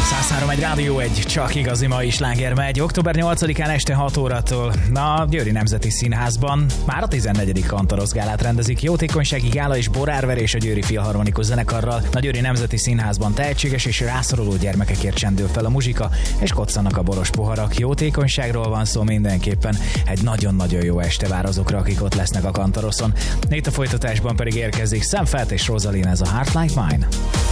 103 egy Rádió 1, csak igazi mai sláger megy. Október 8-án este 6 órától a Győri Nemzeti Színházban már a 14. Kantarosz gálát rendezik. Jótékonysági gála és borárverés a Győri Filharmonikus Zenekarral. A Győri Nemzeti Színházban tehetséges és rászoruló gyermekekért csendül fel a muzsika, és koccanak a boros poharak. Jótékonyságról van szó mindenképpen. Egy nagyon-nagyon jó este vár azokra, akik ott lesznek a Kantaroszon. Itt a folytatásban pedig érkezik Sam Felt és Rosaline, ez a Heart Like Mine.